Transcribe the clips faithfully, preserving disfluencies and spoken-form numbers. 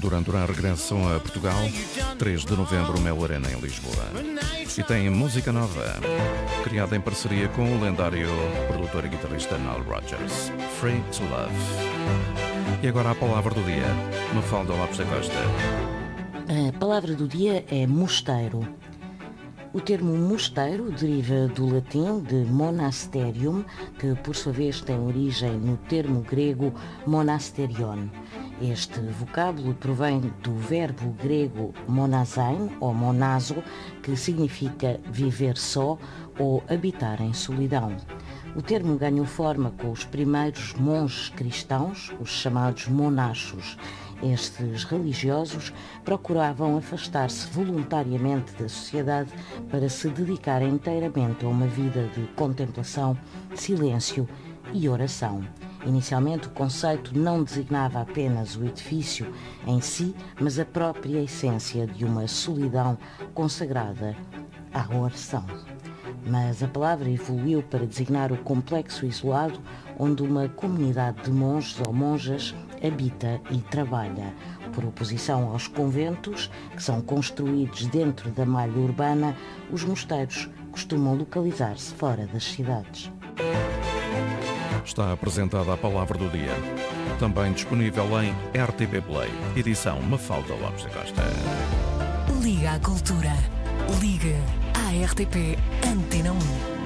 Duran Duran regressam a Portugal, três de novembro, Mel Arena em Lisboa. E tem música nova, criada em parceria com o lendário produtor e guitarrista Nile Rodgers, Free to Love. E agora a palavra do dia, Mafalda Lopes da Costa. A palavra do dia é mosteiro. O termo mosteiro deriva do latim de monasterium, que por sua vez tem origem no termo grego monasterion. Este vocábulo provém do verbo grego monazein ou monazo, que significa viver só ou habitar em solidão. O termo ganhou forma com os primeiros monges cristãos, os chamados monachos. Estes religiosos procuravam afastar-se voluntariamente da sociedade para se dedicarem inteiramente a uma vida de contemplação, silêncio e oração. Inicialmente, o conceito não designava apenas o edifício em si, mas a própria essência de uma solidão consagrada à oração. Mas a palavra evoluiu para designar o complexo isolado onde uma comunidade de monges ou monjas habita e trabalha, por oposição aos conventos, que são construídos dentro da malha urbana. Os mosteiros costumam localizar-se fora das cidades. Está apresentada a palavra do dia, também disponível em R T P Play, edição Mafalda Lopes da Costa. Liga à Cultura. Liga à R T P Antena um.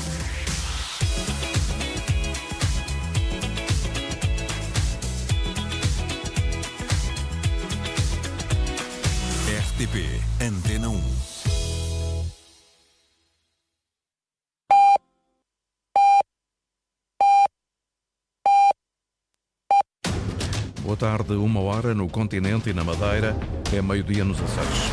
R T P Antena um. Boa tarde, uma hora no continente e na Madeira, é meio-dia nos Açores.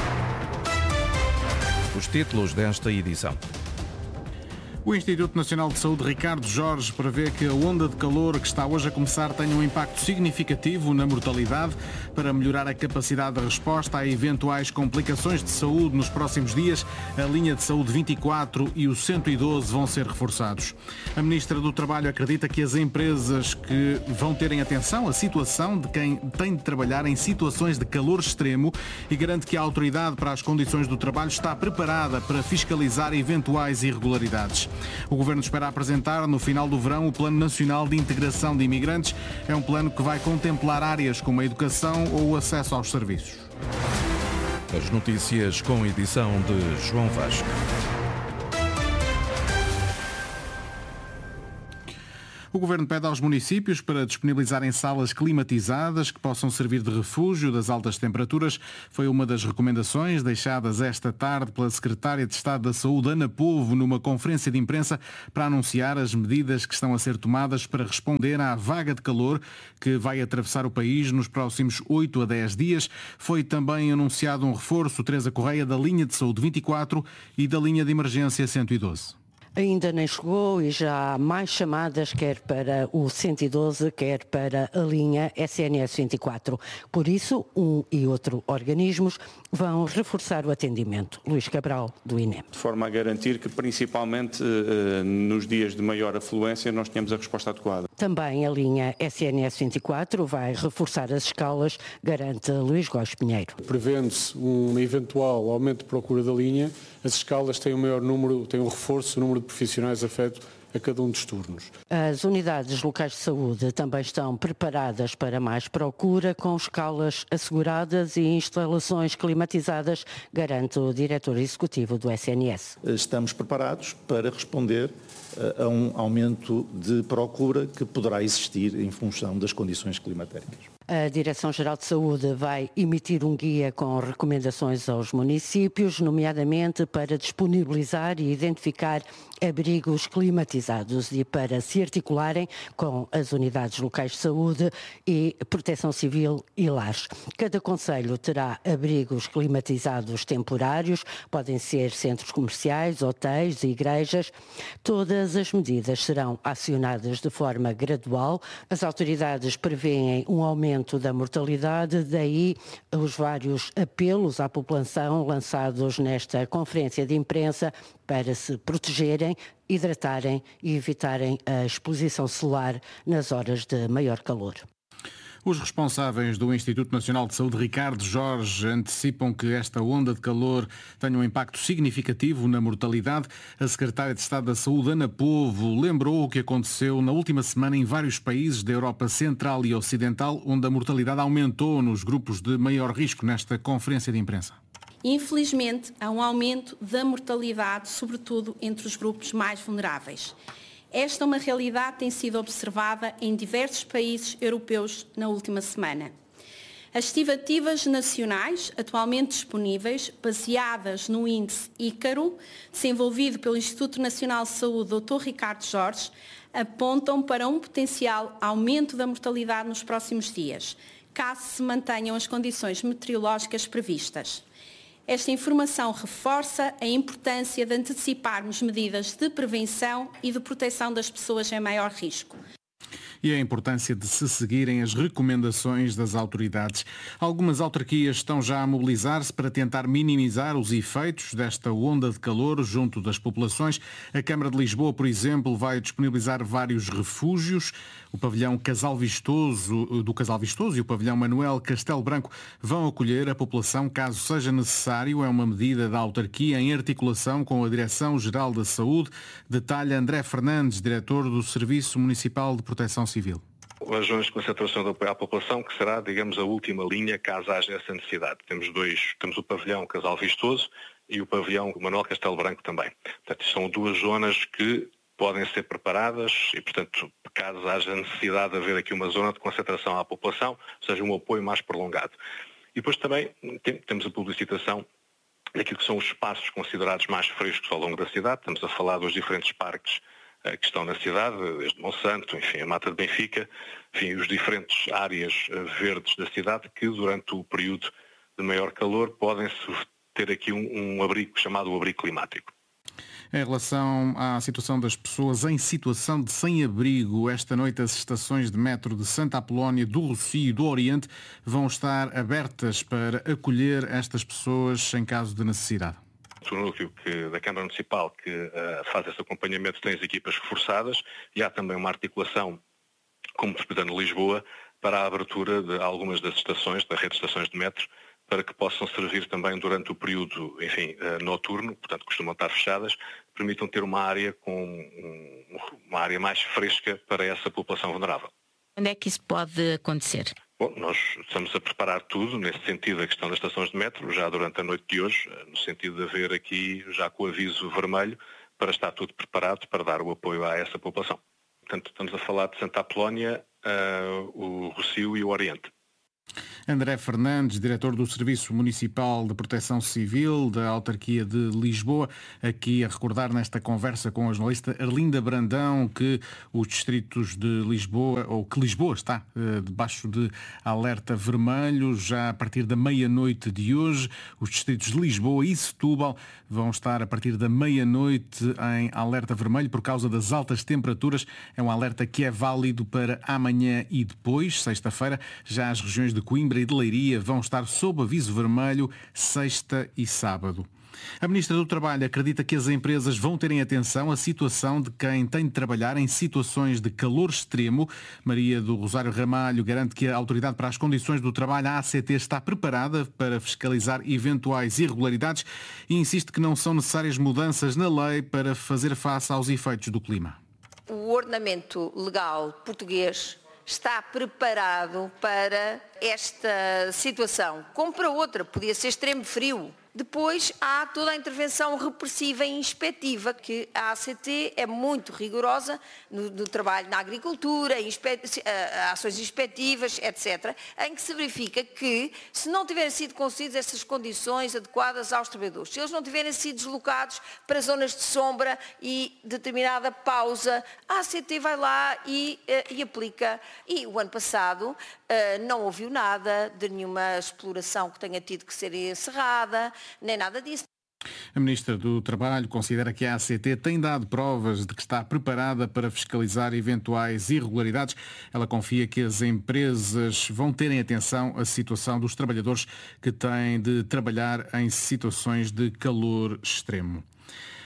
Os títulos desta edição. O Instituto Nacional de Saúde Ricardo Jorge prevê que a onda de calor que está hoje a começar tenha um impacto significativo na mortalidade. Para melhorar a capacidade de resposta a eventuais complicações de saúde nos próximos dias, a linha de saúde vinte e quatro e o cento e doze vão ser reforçados. A Ministra do Trabalho acredita que as empresas que vão terem atenção à situação de quem tem de trabalhar em situações de calor extremo e garante que a Autoridade para as Condições do Trabalho está preparada para fiscalizar eventuais irregularidades. O Governo espera apresentar no final do verão o Plano Nacional de Integração de Imigrantes. É um plano que vai contemplar áreas como a educação ou o acesso aos serviços. As notícias com edição de João Vasco. O Governo pede aos municípios para disponibilizarem salas climatizadas que possam servir de refúgio das altas temperaturas. Foi uma das recomendações deixadas esta tarde pela Secretária de Estado da Saúde, Ana Povo, numa conferência de imprensa para anunciar as medidas que estão a ser tomadas para responder à vaga de calor que vai atravessar o país nos próximos oito a dez dias. Foi também anunciado um reforço, Teresa Correia, da linha de saúde vinte e quatro e da linha de emergência cento e doze. Ainda nem chegou e já há mais chamadas, quer para o cento e doze, quer para a linha S N S vinte e quatro. Por isso, um e outro organismos vão reforçar o atendimento. Luís Cabral, do I N E M. De forma a garantir que, principalmente nos dias de maior afluência, nós tenhamos a resposta adequada. Também a linha S N S vinte e quatro vai reforçar as escalas, garante Luís Góes Pinheiro. Prevendo-se um eventual aumento de procura da linha, as escalas têm um maior número, têm um reforço, o número de profissionais afeto a cada um dos turnos. As unidades locais de saúde também estão preparadas para mais procura, com escalas asseguradas e instalações climatizadas, garante o diretor executivo do S N S. Estamos preparados para responder a um aumento de procura que poderá existir em função das condições climatéricas. A Direção-Geral de Saúde vai emitir um guia com recomendações aos municípios, nomeadamente para disponibilizar e identificar abrigos climatizados e para se articularem com as unidades locais de saúde e proteção civil e lares. Cada concelho terá abrigos climatizados temporários, podem ser centros comerciais, hotéis e igrejas. Todas as medidas serão acionadas de forma gradual. As autoridades prevêem um aumento da mortalidade, daí os vários apelos à população lançados nesta conferência de imprensa para se protegerem, hidratarem e evitarem a exposição solar nas horas de maior calor. Os responsáveis do Instituto Nacional de Saúde, Ricardo Jorge, antecipam que esta onda de calor tenha um impacto significativo na mortalidade. A secretária de Estado da Saúde, Ana Povo, lembrou o que aconteceu na última semana em vários países da Europa Central e Ocidental, onde a mortalidade aumentou nos grupos de maior risco, nesta conferência de imprensa. Infelizmente, há um aumento da mortalidade, sobretudo entre os grupos mais vulneráveis. Esta é uma realidade que tem sido observada em diversos países europeus na última semana. As estimativas nacionais atualmente disponíveis, baseadas no índice Ícaro, desenvolvido pelo Instituto Nacional de Saúde, doutor Ricardo Jorge, apontam para um potencial aumento da mortalidade nos próximos dias, caso se mantenham as condições meteorológicas previstas. Esta informação reforça a importância de anteciparmos medidas de prevenção e de proteção das pessoas em maior risco. E a importância de se seguirem as recomendações das autoridades. Algumas autarquias estão já a mobilizar-se para tentar minimizar os efeitos desta onda de calor junto das populações. A Câmara de Lisboa, por exemplo, vai disponibilizar vários refúgios. O pavilhão Casal Vistoso, do Casal Vistoso e o pavilhão Manuel Castelo Branco vão acolher a população caso seja necessário. É uma medida da autarquia em articulação com a Direção-Geral da Saúde. Detalha André Fernandes, diretor do Serviço Municipal de Proteção Civil. As zonas de concentração de apoio à população, que será, digamos, a última linha caso haja essa necessidade. Temos dois, temos o pavilhão Casal Vistoso e o pavilhão Manuel Castelo Branco também. Portanto, são duas zonas que podem ser preparadas e, portanto, caso haja necessidade de haver aqui uma zona de concentração à população, ou seja, um apoio mais prolongado. E depois também tem, temos a publicitação daquilo que são os espaços considerados mais frescos ao longo da cidade. Estamos a falar dos diferentes parques uh, que estão na cidade, desde Monsanto, enfim, a Mata de Benfica, enfim, os diferentes áreas uh, verdes da cidade que durante o período de maior calor podem ter aqui um, um abrigo chamado o abrigo climático. Em relação à situação das pessoas em situação de sem-abrigo, esta noite as estações de metro de Santa Apolónia, do Rossio e do Oriente vão estar abertas para acolher estas pessoas em caso de necessidade. O núcleo que, da Câmara Municipal que uh, faz esse acompanhamento tem as equipas reforçadas e há também uma articulação com o Metropolitano de Lisboa para a abertura de algumas das estações, da rede de estações de metro, para que possam servir também durante o período, enfim, noturno, portanto costumam estar fechadas, permitam ter uma área com uma área mais fresca para essa população vulnerável. Onde é que isso pode acontecer? Bom, nós estamos a preparar tudo, nesse sentido, a questão das estações de metro, já durante a noite de hoje, no sentido de haver aqui, já com o aviso vermelho, para estar tudo preparado para dar o apoio a essa população. Portanto, estamos a falar de Santa Apolónia, uh, o Rossio e o Oriente. André Fernandes, diretor do Serviço Municipal de Proteção Civil da Autarquia de Lisboa, aqui a recordar nesta conversa com a jornalista Arlinda Brandão que os distritos de Lisboa, ou que Lisboa está eh, debaixo de alerta vermelho já a partir da meia-noite de hoje. Os distritos de Lisboa e Setúbal vão estar a partir da meia-noite em alerta vermelho por causa das altas temperaturas. É um alerta que é válido para amanhã e depois, sexta-feira. Já as regiões de Coimbra e de Leiria vão estar sob aviso vermelho sexta e sábado. A Ministra do Trabalho acredita que as empresas vão ter em atenção a situação de quem tem de trabalhar em situações de calor extremo. Maria do Rosário Ramalho garante que a Autoridade para as Condições do Trabalho, a A C T, está preparada para fiscalizar eventuais irregularidades e insiste que não são necessárias mudanças na lei para fazer face aos efeitos do clima. O ordenamento legal português está preparado para esta situação, como para outra, podia ser extremo frio. Depois há toda a intervenção repressiva e inspectiva, que a A C T é muito rigorosa no, no trabalho na agricultura, inspe, ações inspectivas, etcétera, em que se verifica que, se não tiverem sido concedidas essas condições adequadas aos trabalhadores, se eles não tiverem sido deslocados para zonas de sombra e determinada pausa, a A C T vai lá e, e aplica. E o ano passado não ouviu nada de nenhuma exploração que tenha tido que ser encerrada, nem nada disso. A Ministra do Trabalho considera que a A C T tem dado provas de que está preparada para fiscalizar eventuais irregularidades. Ela confia que as empresas vão ter em atenção a situação dos trabalhadores que têm de trabalhar em situações de calor extremo.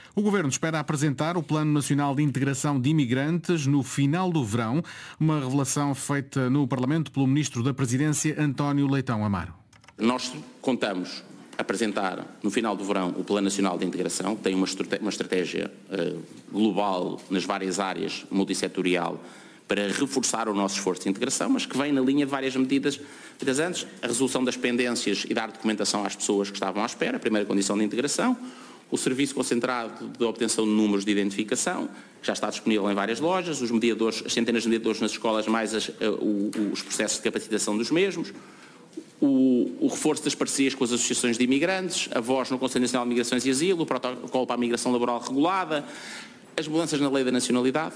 O Governo espera apresentar o Plano Nacional de Integração de Imigrantes no final do verão, uma revelação feita no Parlamento pelo Ministro da Presidência, António Leitão Amaro. Nós contamos apresentar no final do verão o Plano Nacional de Integração, que tem uma estratégia, uma estratégia uh, global nas várias áreas, multissetorial, para reforçar o nosso esforço de integração, mas que vem na linha de várias medidas feitas antes, a resolução das pendências e dar documentação às pessoas que estavam à espera, a primeira condição de integração, o serviço concentrado de obtenção de números de identificação, que já está disponível em várias lojas, os mediadores, as centenas de mediadores nas escolas, mais as, o, os processos de capacitação dos mesmos, o, o reforço das parcerias com as associações de imigrantes, a voz no Conselho Nacional de Migrações e Asilo, o protocolo para a migração laboral regulada, as mudanças na lei da nacionalidade.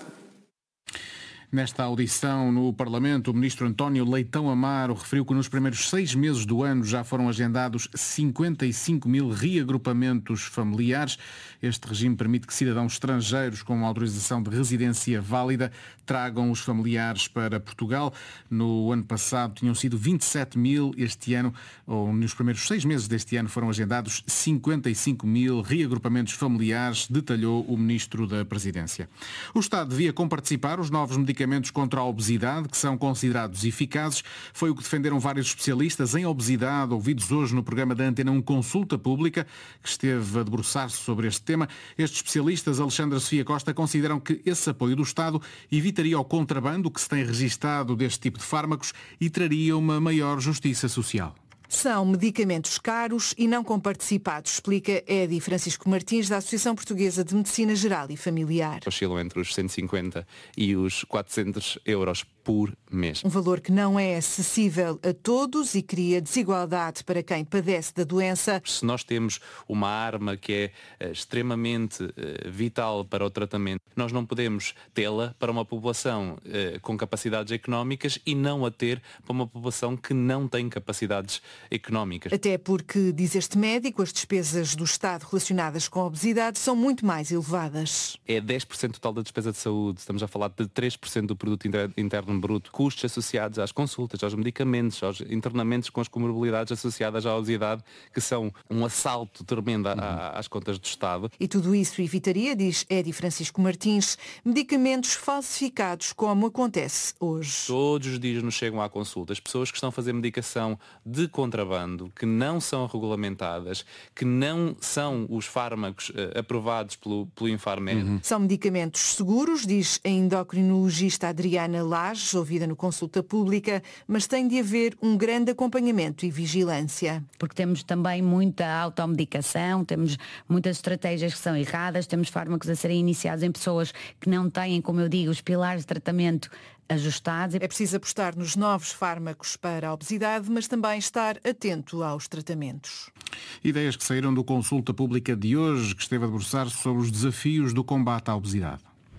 Nesta audição no Parlamento, o Ministro António Leitão Amaro referiu que nos primeiros seis meses do ano já foram agendados cinquenta e cinco mil reagrupamentos familiares. Este regime permite que cidadãos estrangeiros com autorização de residência válida tragam os familiares para Portugal. No ano passado tinham sido vinte e sete mil, este ano, ou nos primeiros seis meses deste ano, foram agendados cinquenta e cinco mil reagrupamentos familiares, detalhou o Ministro da Presidência. O Estado devia comparticipar os novos medicamentos contra a obesidade, que são considerados eficazes. Foi o que defenderam vários especialistas em obesidade, ouvidos hoje no programa da Antena um Consulta Pública, que esteve a debruçar-se sobre este tema. Estes especialistas, Alexandra Sofia Costa, consideram que esse apoio do Estado evitaria o contrabando que se tem registado deste tipo de fármacos e traria uma maior justiça social. São medicamentos caros e não comparticipados, explica Edi Francisco Martins, da Associação Portuguesa de Medicina Geral e Familiar. Oscilam entre os cento e cinquenta e os quatrocentos euros por mês. Um valor que não é acessível a todos e cria desigualdade para quem padece da doença. Se nós temos uma arma que é uh, extremamente uh, vital para o tratamento, nós não podemos tê-la para uma população uh, com capacidades económicas e não a ter para uma população que não tem capacidades económicas. Até porque, diz este médico, as despesas do Estado relacionadas com a obesidade são muito mais elevadas. É dez por cento total da despesa de saúde, estamos a falar de três por cento do produto interno bruto, custos associados às consultas, aos medicamentos, aos internamentos com as comorbilidades associadas à obesidade, que são um assalto tremendo uhum. às contas do Estado. E tudo isso evitaria, diz Edi Francisco Martins, medicamentos falsificados, como acontece hoje. Todos os dias nos chegam à consulta as pessoas que estão a fazer medicação de contrabando, que não são regulamentadas, que não são os fármacos uh, aprovados pelo, pelo Infarmed. Uhum. São medicamentos seguros, diz a endocrinologista Adriana Lage, ouvida no Consulta Pública, mas tem de haver um grande acompanhamento e vigilância. Porque temos também muita automedicação, temos muitas estratégias que são erradas, temos fármacos a serem iniciados em pessoas que não têm, como eu digo, os pilares de tratamento ajustados. É preciso apostar nos novos fármacos para a obesidade, mas também estar atento aos tratamentos. Ideias que saíram do Consulta Pública de hoje, que esteve a debruçar-se sobre os desafios do combate à obesidade.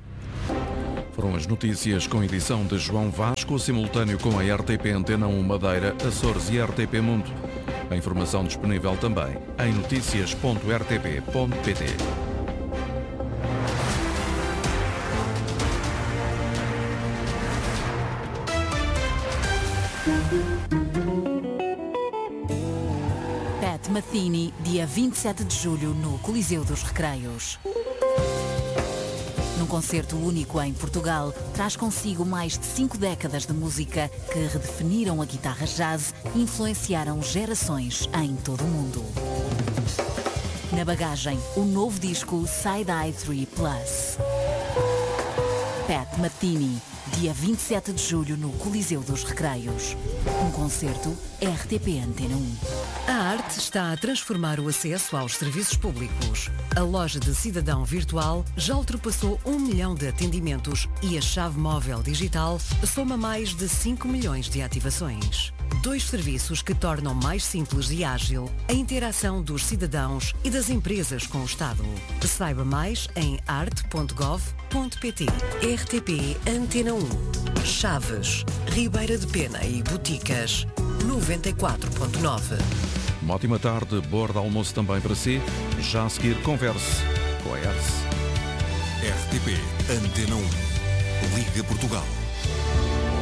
Foram as notícias com edição de João Vasco, simultâneo com a R T P Antena um Madeira, Açores e R T P Mundo. A informação disponível também em notícias ponto r t p ponto p t. Pat Metheny, dia vinte e sete de julho, no Coliseu dos Recreios. Num concerto único em Portugal, traz consigo mais de cinco décadas de música que redefiniram a guitarra jazz e influenciaram gerações em todo o mundo. Na bagagem, o novo disco Side Eye três Plus. Pat Metheny, dia vinte e sete de julho no Coliseu dos Recreios. Um concerto R T P Antena um. A arte está a transformar o acesso aos serviços públicos. A loja de cidadão virtual já ultrapassou um milhão de atendimentos e a chave móvel digital soma mais de cinco milhões de ativações. Dois serviços que tornam mais simples e ágil a interação dos cidadãos e das empresas com o Estado. Saiba mais em arte ponto gov ponto p t. R T P Antena um. Chaves, Ribeira de Pena e Boticas. noventa e quatro ponto nove. Uma ótima tarde, boa hora de almoço também para si. Já a seguir, converse com a E R S. R T P Antena um. Liga Portugal.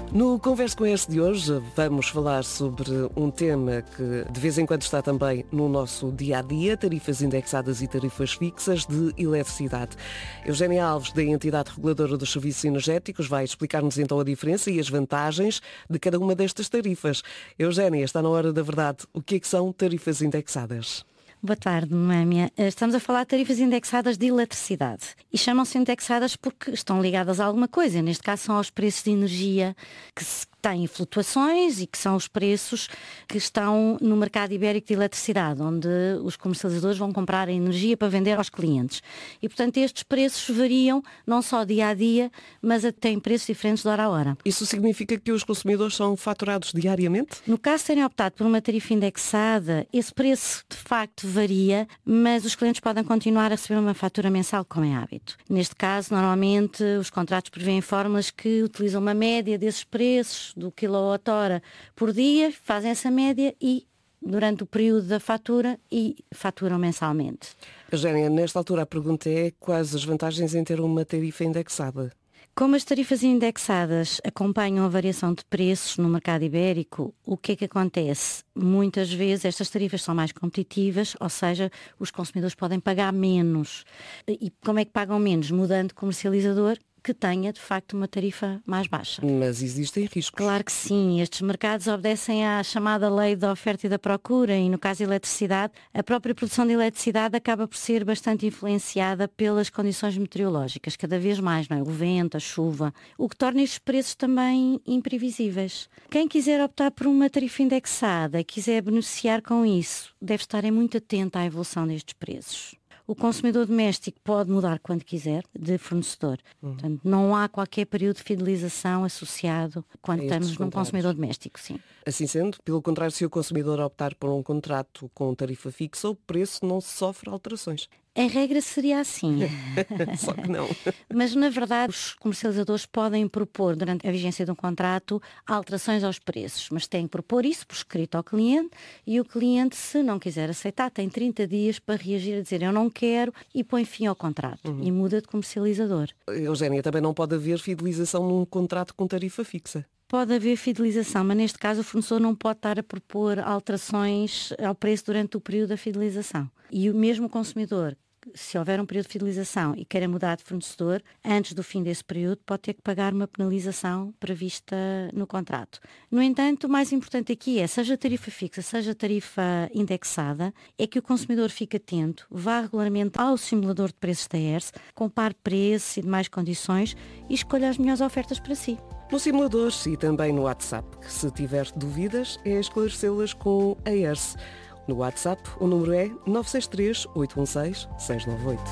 No Converso com este de hoje vamos falar sobre um tema que de vez em quando está também no nosso dia-a-dia, tarifas indexadas e tarifas fixas de eletricidade. Eugénia Alves, da entidade reguladora dos serviços energéticos, vai explicar-nos então a diferença e as vantagens de cada uma destas tarifas. Eugénia, está na hora da verdade. O que é que são tarifas indexadas? Boa tarde, Noémia. Estamos a falar de tarifas indexadas de eletricidade. E chamam-se indexadas porque estão ligadas a alguma coisa. Neste caso são aos preços de energia que têm flutuações e que são os preços que estão no mercado ibérico de eletricidade, onde os comercializadores vão comprar a energia para vender aos clientes. E, portanto, estes preços variam não só dia a dia, mas têm preços diferentes de hora a hora. Isso significa que os consumidores são faturados diariamente? No caso de terem optado por uma tarifa indexada, esse preço, de facto, varia, mas os clientes podem continuar a receber uma fatura mensal, como é hábito. Neste caso, normalmente, os contratos prevêem fórmulas que utilizam uma média desses preços, do quilowatt-hora por dia, fazem essa média e durante o período da fatura e faturam mensalmente. Eugénia, nesta altura a pergunta é quais as vantagens em ter uma tarifa indexada? Como as tarifas indexadas acompanham a variação de preços no mercado ibérico, o que é que acontece? Muitas vezes estas tarifas são mais competitivas, ou seja, os consumidores podem pagar menos. E como é que pagam menos? Mudando de comercializador, que tenha, de facto, uma tarifa mais baixa. Mas existem riscos. Claro que sim. Estes mercados obedecem à chamada lei da oferta e da procura e, no caso da eletricidade, a própria produção de eletricidade acaba por ser bastante influenciada pelas condições meteorológicas, cada vez mais, não é? O vento, a chuva, o que torna estes preços também imprevisíveis. Quem quiser optar por uma tarifa indexada e quiser beneficiar com isso, deve estar muito atento à evolução destes preços. O consumidor doméstico pode mudar quando quiser de fornecedor. Uhum. Portanto, não há qualquer período de fidelização associado quando estamos num consumidor doméstico, sim. Assim sendo, pelo contrário, se o consumidor optar por um contrato com tarifa fixa, o preço não sofre alterações. A regra seria assim. Só que não. Mas, na verdade, os comercializadores podem propor, durante a vigência de um contrato, alterações aos preços. Mas têm que propor isso por escrito ao cliente e o cliente, se não quiser aceitar, tem trinta dias para reagir a dizer eu não quero e põe fim ao contrato. Uhum. E muda de comercializador. Eugénia, também não pode haver fidelização num contrato com tarifa fixa. Pode haver fidelização, mas neste caso o fornecedor não pode estar a propor alterações ao preço durante o período da fidelização. E o mesmo consumidor, se houver um período de fidelização e queira mudar de fornecedor, antes do fim desse período pode ter que pagar uma penalização prevista no contrato. No entanto, o mais importante aqui é, seja tarifa fixa, seja tarifa indexada, é que o consumidor fique atento, vá regularmente ao simulador de preços da E R S, compare preços e demais condições e escolha as melhores ofertas para si. No simulador e também no WhatsApp, que se tiver dúvidas é esclarecê-las com a E R S. No WhatsApp, o número é nove seis três, oito um seis, seis nove oito.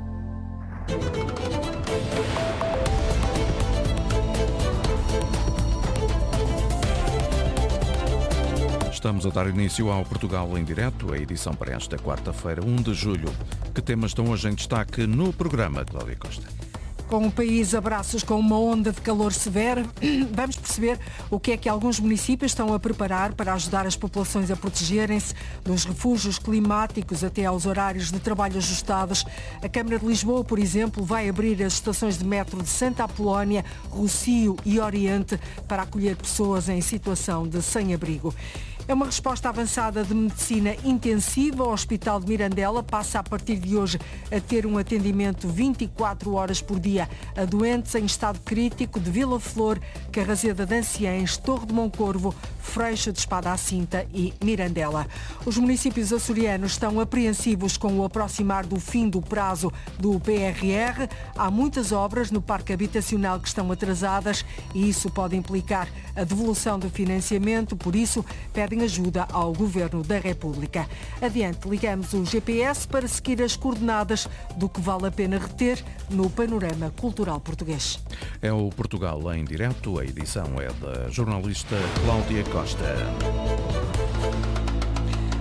Estamos a dar início ao Portugal em Direto, a edição para esta quarta-feira, primeiro de julho. Que temas estão hoje em destaque no programa, Cláudia Costa? Com o país a braços com uma onda de calor severa, vamos perceber o que é que alguns municípios estão a preparar para ajudar as populações a protegerem-se dos refúgios climáticos até aos horários de trabalho ajustados. A Câmara de Lisboa, por exemplo, vai abrir as estações de metro de Santa Apolónia, Rossio e Oriente para acolher pessoas em situação de sem-abrigo. É uma resposta avançada de medicina intensiva. O Hospital de Mirandela passa a partir de hoje a ter um atendimento vinte e quatro horas por dia a doentes em estado crítico de Vila Flor, Carrazeda de Anciães, Torre de Moncorvo, Freixo de Espada à Cinta e Mirandela. Os municípios açorianos estão apreensivos com o aproximar do fim do prazo do P R R. Há muitas obras no parque habitacional que estão atrasadas e isso pode implicar a devolução do financiamento, por isso pedem ajuda ao Governo da República. Adiante, ligamos o G P S para seguir as coordenadas do que vale a pena reter no panorama cultural português. É o Portugal em Direto, a edição é da jornalista Cláudia Costa.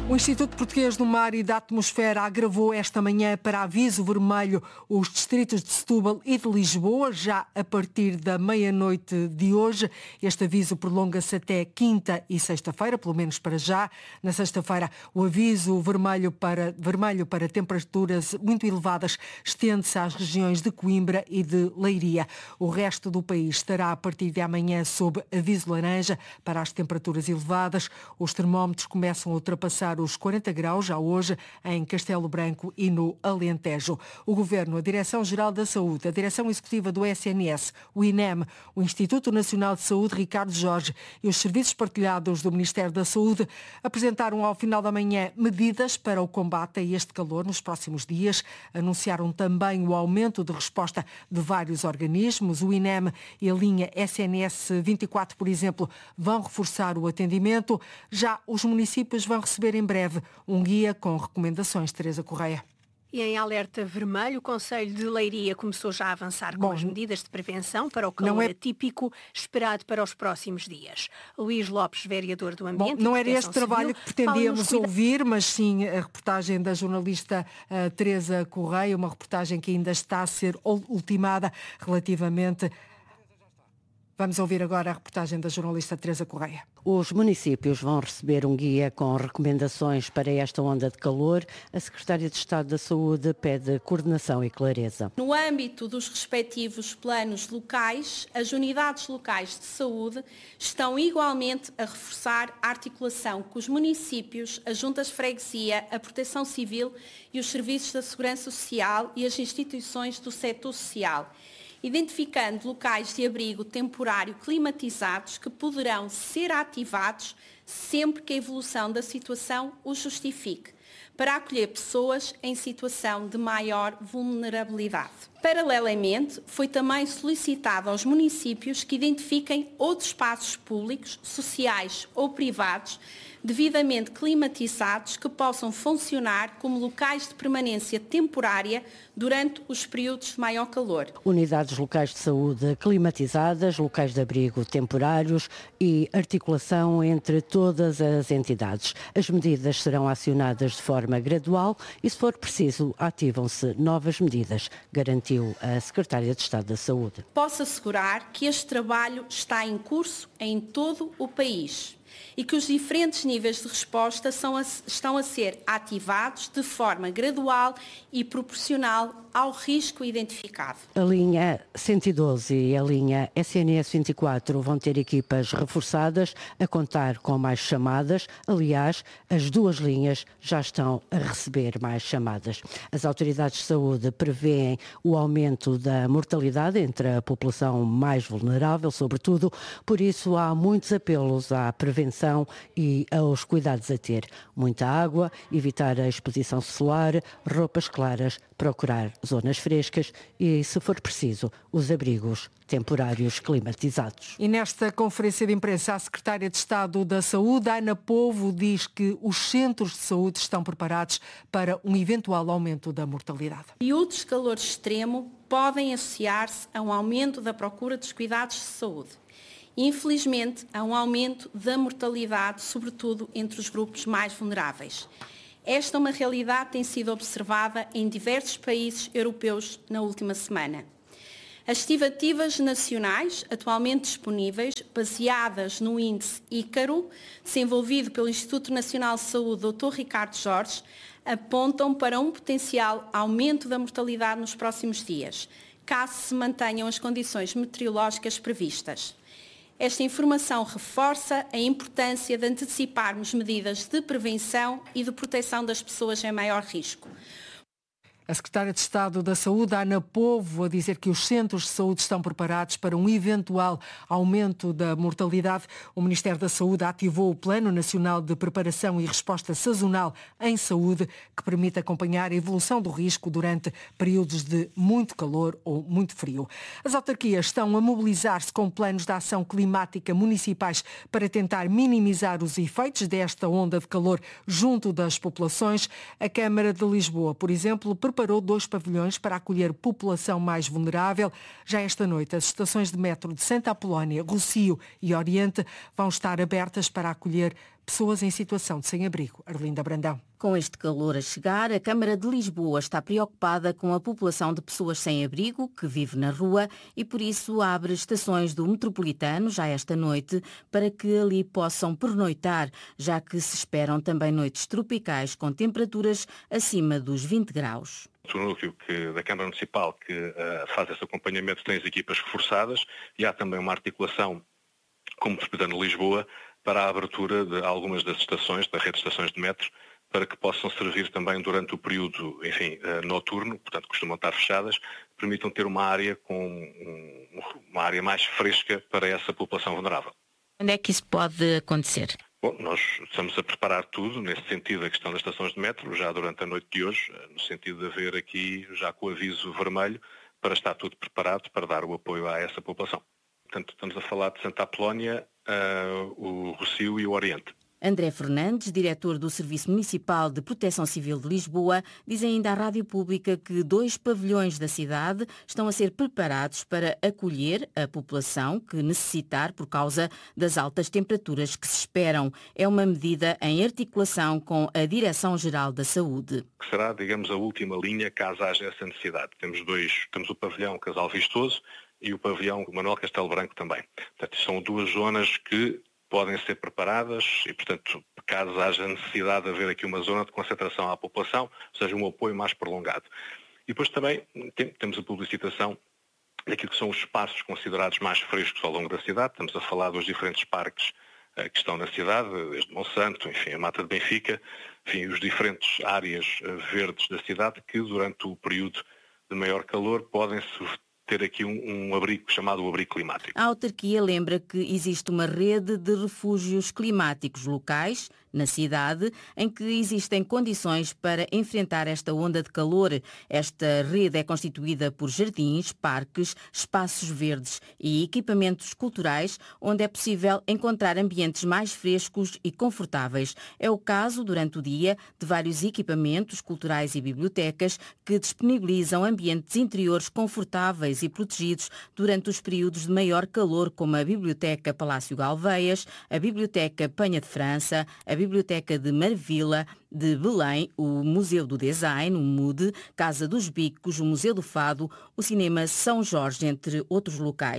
O Instituto Português do Mar e da Atmosfera agravou esta manhã para aviso vermelho os distritos de Setúbal e de Lisboa, já a partir da meia-noite de hoje. Este aviso prolonga-se até quinta e sexta-feira, pelo menos para já. Na sexta-feira, o aviso vermelho para, vermelho para temperaturas muito elevadas estende-se às regiões de Coimbra e de Leiria. O resto do país estará a partir de amanhã sob aviso laranja para as temperaturas elevadas. Os termómetros começam a ultrapassar os quarenta graus já hoje em Castelo Branco e no Alentejo. O Governo, a Direção-Geral da Saúde, a Direção Executiva do S N S, o I N E M, o Instituto Nacional de Saúde Ricardo Jorge e os serviços partilhados do Ministério da Saúde apresentaram ao final da manhã medidas para o combate a este calor nos próximos dias. Anunciaram também o aumento de resposta de vários organismos. O I N E M e a linha S N S vinte e quatro, por exemplo, vão reforçar o atendimento. Já os municípios vão receber em breve um guia com recomendações. Teresa Correia. E em alerta vermelho, o Conselho de Leiria começou já a avançar com Bom, as medidas de prevenção para o calor é... atípico esperado para os próximos dias. Luís Lopes, vereador do Ambiente. Bom, não era este Civil, trabalho que pretendíamos ouvir, mas sim a reportagem da jornalista uh, Teresa Correia, uma reportagem que ainda está a ser ultimada relativamente... Vamos ouvir agora a reportagem da jornalista Teresa Correia. Os municípios vão receber um guia com recomendações para esta onda de calor. A Secretária de Estado da Saúde pede coordenação e clareza. No âmbito dos respectivos planos locais, as unidades locais de saúde estão igualmente a reforçar a articulação com os municípios, as juntas de freguesia, a proteção civil e os serviços da segurança social e as instituições do setor social, identificando locais de abrigo temporário climatizados que poderão ser ativados sempre que a evolução da situação o justifique, para acolher pessoas em situação de maior vulnerabilidade. Paralelamente, foi também solicitado aos municípios que identifiquem outros espaços públicos, sociais ou privados devidamente climatizados que possam funcionar como locais de permanência temporária durante os períodos de maior calor. Unidades locais de saúde climatizadas, locais de abrigo temporários e articulação entre todas as entidades. As medidas serão acionadas de forma gradual e, se for preciso, ativam-se novas medidas, garantiu a Secretária de Estado da Saúde. Posso assegurar que este trabalho está em curso em todo o país e que os diferentes níveis de resposta são a, estão a ser ativados de forma gradual e proporcional ao risco identificado. A linha cento e doze e a linha S N S vinte e quatro vão ter equipas reforçadas a contar com mais chamadas. Aliás, as duas linhas já estão a receber mais chamadas. As autoridades de saúde prevêem o aumento da mortalidade entre a população mais vulnerável, sobretudo. Por isso, há muitos apelos à prevenção e aos cuidados a ter. Muita água, evitar a exposição solar, roupas claras, procurar zonas frescas e, se for preciso, os abrigos temporários climatizados. E nesta conferência de imprensa, a Secretária de Estado da Saúde, Ana Povo, diz que os centros de saúde estão preparados para um eventual aumento da mortalidade. Períodos de calor extremo podem associar-se a um aumento da procura dos cuidados de saúde. Infelizmente, há um aumento da mortalidade, sobretudo entre os grupos mais vulneráveis. Esta é uma realidade que tem sido observada em diversos países europeus na última semana. As estimativas nacionais atualmente disponíveis, baseadas no índice Ícaro, desenvolvido pelo Instituto Nacional de Saúde, doutor Ricardo Jorge, apontam para um potencial aumento da mortalidade nos próximos dias, caso se mantenham as condições meteorológicas previstas. Esta informação reforça a importância de anteciparmos medidas de prevenção e de proteção das pessoas em maior risco. A Secretária de Estado da Saúde, Ana Povo, a dizer que os centros de saúde estão preparados para um eventual aumento da mortalidade. O Ministério da Saúde ativou o Plano Nacional de Preparação e Resposta Sazonal em Saúde, que permite acompanhar a evolução do risco durante períodos de muito calor ou muito frio. As autarquias estão a mobilizar-se com planos de ação climática municipais para tentar minimizar os efeitos desta onda de calor junto das populações. A Câmara de Lisboa, por exemplo, preparou dois pavilhões para acolher população mais vulnerável. Já esta noite, as estações de metro de Santa Apolónia, Rossio e Oriente vão estar abertas para acolher pessoas em situação de sem-abrigo. Arlinda Brandão. Com este calor a chegar, a Câmara de Lisboa está preocupada com a população de pessoas sem abrigo que vive na rua e por isso abre estações do metropolitano já esta noite para que ali possam pernoitar, já que se esperam também noites tropicais com temperaturas acima dos vinte graus. O núcleo que, da Câmara Municipal que uh, faz esse acompanhamento tem as equipas reforçadas e há também uma articulação com o Metropolitano de Lisboa para a abertura de algumas das estações, da rede de estações de metro, para que possam servir também durante o período, enfim, noturno, portanto costumam estar fechadas, permitam ter uma área com um, uma área mais fresca para essa população vulnerável. Onde é que isso pode acontecer? Bom, nós estamos a preparar tudo, nesse sentido, a questão das estações de metro, já durante a noite de hoje, no sentido de haver aqui, já com o aviso vermelho, para estar tudo preparado para dar o apoio a essa população. Portanto, estamos a falar de Santa Apolónia, uh, o Rossio e o Oriente. André Fernandes, diretor do Serviço Municipal de Proteção Civil de Lisboa, diz ainda à Rádio Pública que dois pavilhões da cidade estão a ser preparados para acolher a população que necessitar por causa das altas temperaturas que se esperam. É uma medida em articulação com a Direção-Geral da Saúde. Que será, digamos, a última linha caso haja essa necessidade. Temos dois, temos o pavilhão Casal Vistoso e o pavilhão Manuel Castelo Branco também. Portanto, são duas zonas que podem ser preparadas e, portanto, caso haja necessidade de haver aqui uma zona de concentração à população, ou seja, um apoio mais prolongado. E depois também tem, temos a publicitação daquilo que são os espaços considerados mais frescos ao longo da cidade. Estamos a falar dos diferentes parques uh, que estão na cidade, desde Monsanto, enfim, a Mata de Benfica, enfim, os diferentes áreas uh, verdes da cidade que durante o período de maior calor podem ter aqui um, um abrigo chamado o abrigo climático. A autarquia lembra que existe uma rede de refúgios climáticos locais na cidade em que existem condições para enfrentar esta onda de calor. Esta rede é constituída por jardins, parques, espaços verdes e equipamentos culturais onde é possível encontrar ambientes mais frescos e confortáveis. É o caso, durante o dia, de vários equipamentos culturais e bibliotecas que disponibilizam ambientes interiores confortáveis e protegidos durante os períodos de maior calor, como a Biblioteca Palácio Galveias, a Biblioteca Penha de França, a Biblioteca de Marvila, de Belém, o Museu do Design, o M U D, Casa dos Bicos, o Museu do Fado, o Cinema São Jorge, entre outros locais.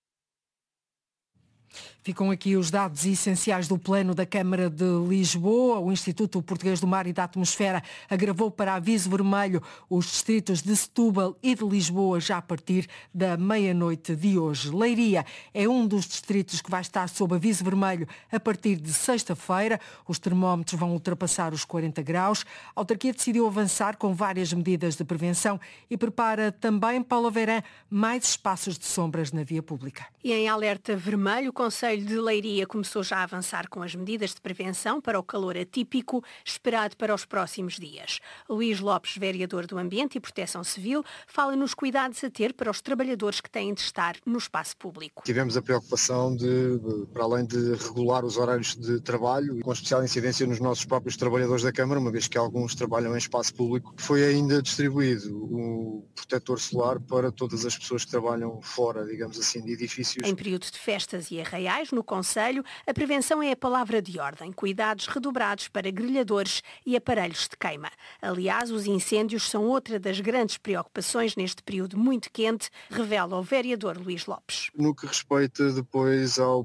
Ficam aqui os dados essenciais do plano da Câmara de Lisboa. O Instituto Português do Mar e da Atmosfera agravou para aviso vermelho os distritos de Setúbal e de Lisboa já a partir da meia-noite de hoje. Leiria é um dos distritos que vai estar sob aviso vermelho a partir de sexta-feira. Os termómetros vão ultrapassar os quarenta graus. A autarquia decidiu avançar com várias medidas de prevenção e prepara também, Paula Verã, mais espaços de sombras na via pública. E em alerta vermelho, o Conselho de Leiria começou já a avançar com as medidas de prevenção para o calor atípico esperado para os próximos dias. Luís Lopes, vereador do Ambiente e Proteção Civil, fala nos cuidados a ter para os trabalhadores que têm de estar no espaço público. Tivemos a preocupação de, de para além de regular os horários de trabalho, com especial incidência nos nossos próprios trabalhadores da Câmara, uma vez que alguns trabalham em espaço público, foi ainda distribuído um protetor solar para todas as pessoas que trabalham fora, digamos assim, de edifícios. Em período de festas e arraiais, no Conselho, a prevenção é a palavra de ordem. Cuidados redobrados para grelhadores e aparelhos de queima. Aliás, os incêndios são outra das grandes preocupações neste período muito quente, revela o vereador Luís Lopes. No que respeita depois ao